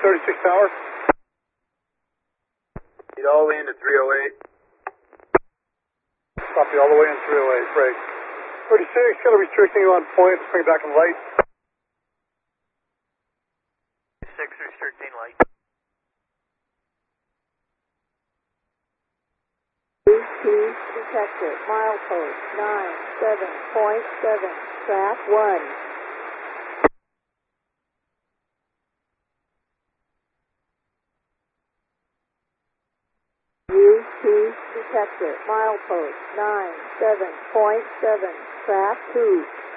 36 Tower. Lead all the way into 308. Copy all the way in 308, break. 36, going to restricting you on point, swing back and light. 6 restricting light. UT detector, milepost 97.7, track 1. UT detector, milepost 97.7, track 2.